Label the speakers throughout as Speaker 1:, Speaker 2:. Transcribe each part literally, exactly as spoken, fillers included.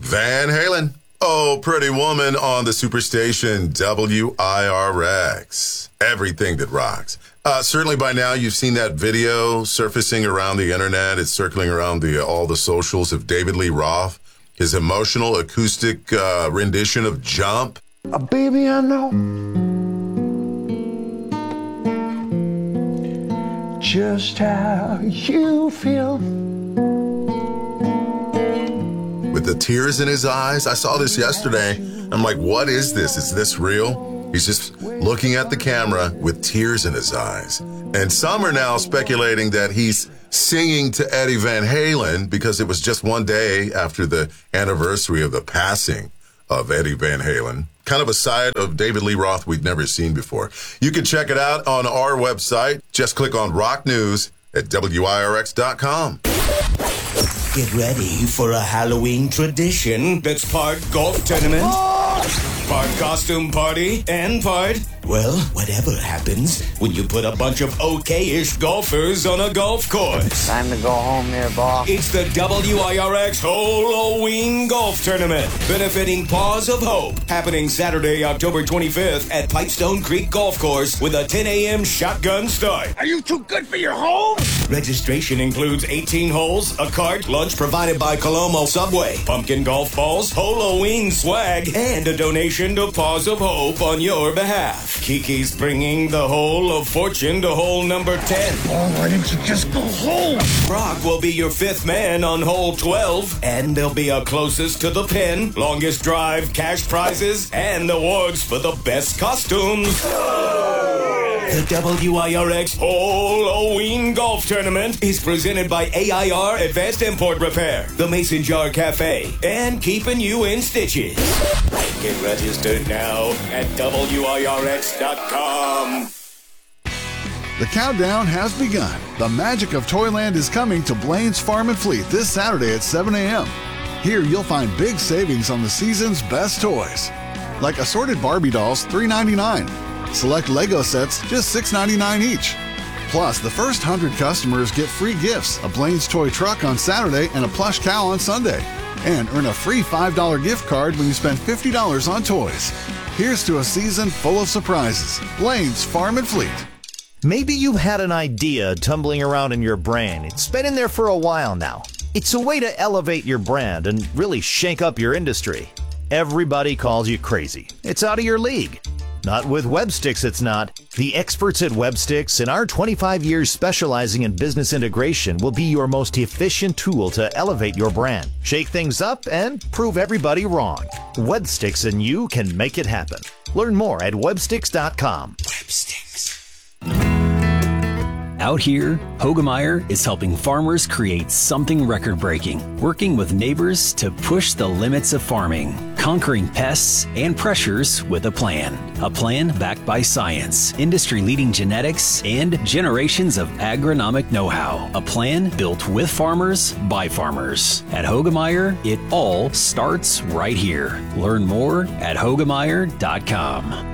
Speaker 1: Van Halen. Oh, Pretty Woman on the Superstation W I R X. Everything that rocks. Uh, certainly by now you've seen that video surfacing around the internet. It's circling around the all the socials of David Lee Roth. His emotional acoustic uh, rendition of Jump.
Speaker 2: Uh, baby, I know just how you feel.
Speaker 1: With the tears in his eyes. I saw this yesterday. I'm like, what is this? Is this real? He's just looking at the camera with tears in his eyes. And some are now speculating that he's singing to Eddie Van Halen because it was just one day after the anniversary of the passing of Eddie Van Halen. Kind of a side of David Lee Roth we've never seen before. You can check it out on our website. Just click on Rock News at W I R X dot com.
Speaker 3: Get ready for a Halloween tradition that's part golf tournament, part costume party, and part, well, whatever happens when you put a bunch of okay-ish golfers on a golf course.
Speaker 4: Time to go home there, boss.
Speaker 3: It's the W I R X Halloween Golf Tournament, benefiting Paws of Hope, happening Saturday, October twenty-fifth at Pipestone Creek Golf Course with a ten a.m. shotgun start.
Speaker 4: Are you too good for your home?
Speaker 3: Registration includes eighteen holes, a cart, lunch provided by Colombo Subway, pumpkin golf balls, Halloween swag, and a donation to Paws of Hope on your behalf. Kiki's bringing the hole of fortune to hole number ten.
Speaker 4: Oh, why didn't you just go home?
Speaker 3: Brock will be your fifth man on hole twelve, and they'll be our closest to the pin, longest drive, cash prizes, and awards for the best costumes. The W I R X Halloween Golf Tournament is presented by A I R Advanced Import Repair, the Mason Jar Cafe, and keeping you in stitches. Get registered now at W I R X dot com.
Speaker 5: The countdown has begun. The magic of Toyland is coming to Blaine's Farm and Fleet this Saturday at seven a.m. Here you'll find big savings on the season's best toys, like assorted Barbie dolls, three ninety-nine. Select Lego sets, just six ninety-nine each. Plus, the first one hundred customers get free gifts, a Blaine's Toy Truck on Saturday and a plush cow on Sunday. And earn a free five dollar gift card when you spend fifty dollars on toys. Here's to a season full of surprises. Blaine's Farm and Fleet.
Speaker 6: Maybe you've had an idea tumbling around in your brain. It's been in there for a while now. It's a way to elevate your brand and really shake up your industry. Everybody calls you crazy. It's out of your league. Not with WebSticks, it's not. The experts at WebSticks and our twenty-five years specializing in business integration will be your most efficient tool to elevate your brand, shake things up, and prove everybody wrong. WebSticks and you can make it happen. Learn more at websticks dot com.
Speaker 3: WebSticks.
Speaker 7: Out here, Hoegemeyer is helping farmers create something record-breaking, working with neighbors to push the limits of farming, conquering pests and pressures with a plan. A plan backed by science, industry-leading genetics, and generations of agronomic know-how. A plan built with farmers, by farmers. At Hoegemeyer, it all starts right here. Learn more at Hoegemeyer dot com.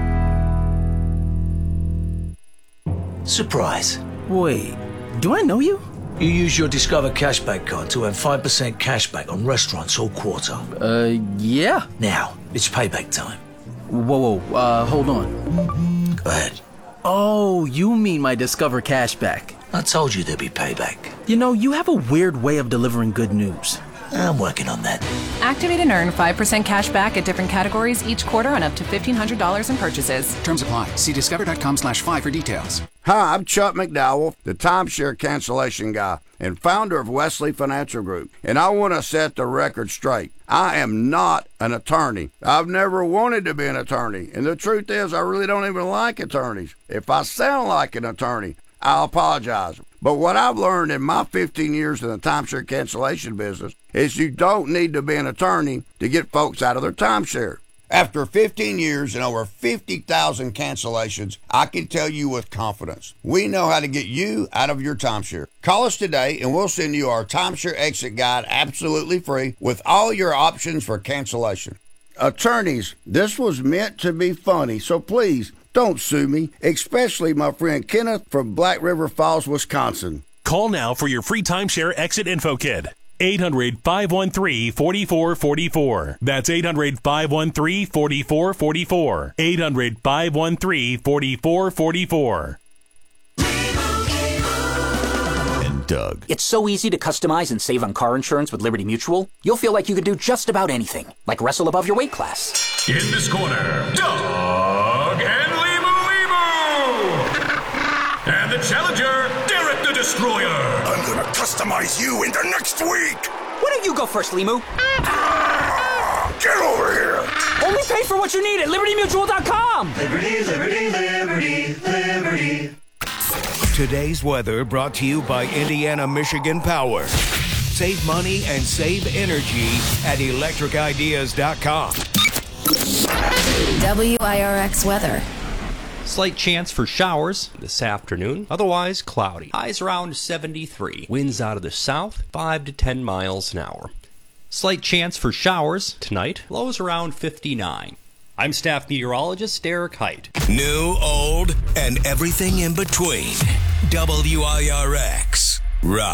Speaker 8: Surprise.
Speaker 9: Wait, do I know you?
Speaker 8: You use your Discover Cashback card to earn five percent cashback on restaurants all quarter.
Speaker 9: Uh, yeah.
Speaker 8: Now, it's payback time.
Speaker 9: Whoa, whoa, uh, hold on.
Speaker 8: Go ahead.
Speaker 9: Oh, you mean my Discover Cashback.
Speaker 8: I told you there'd be payback.
Speaker 9: You know, you have a weird way of delivering good news.
Speaker 8: I'm working on that.
Speaker 10: Activate and earn five percent cash back at different categories each quarter on up to fifteen hundred dollars in purchases.
Speaker 11: Terms apply. See discover dot com slash five for details.
Speaker 12: Hi, I'm Chuck McDowell, the timeshare cancellation guy and founder of Wesley Financial Group. And I want to set the record straight. I am not an attorney. I've never wanted to be an attorney. And the truth is, I really don't even like attorneys. If I sound like an attorney, I'll apologize. But what I've learned in my fifteen years in the timeshare cancellation business is you don't need to be an attorney to get folks out of their timeshare. After fifteen years and over fifty thousand cancellations, I can tell you with confidence, we know how to get you out of your timeshare. Call us today and we'll send you our timeshare exit guide absolutely free with all your options for cancellation. Attorneys, this was meant to be funny, so please don't sue me, especially my friend Kenneth from Black River Falls, Wisconsin.
Speaker 13: Call now for your free timeshare exit info kit. eight hundred, five one three, four four four four. That's eight hundred, five one three, four four four four. eight hundred, five one three, four four four four.
Speaker 6: And Doug.
Speaker 14: It's so easy to customize and save on car insurance with Liberty Mutual. You'll feel like you can do just about anything, like wrestle above your weight class.
Speaker 3: In this corner, Doug and Limu Limu! And the challenger, Derek the Destroyer!
Speaker 15: I'm gonna customize you into next week!
Speaker 14: Why don't you go first, Limu?
Speaker 15: Get over here!
Speaker 14: Only pay for what you need at Liberty Mutual dot com!
Speaker 16: Liberty, Liberty, Liberty, Liberty.
Speaker 3: Today's weather brought to you by Indiana Michigan Power. Save money and save energy at electric ideas dot com.
Speaker 17: W I R X weather.
Speaker 18: Slight chance for showers this afternoon, otherwise cloudy. Highs around seventy-three. Winds out of the south, five to ten miles an hour. Slight chance for showers tonight, lows around fifty-nine. I'm staff meteorologist Derek Height.
Speaker 3: New, old, and everything in between. W I R X. Rock.